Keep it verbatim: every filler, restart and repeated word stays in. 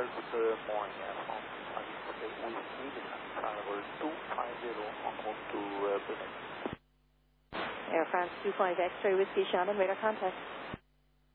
Good morning, Air France Hotel with Sweden, travel two five zero en route to uh, Bremen. Air France two five X-ray Whiskey Shannon, radar contact.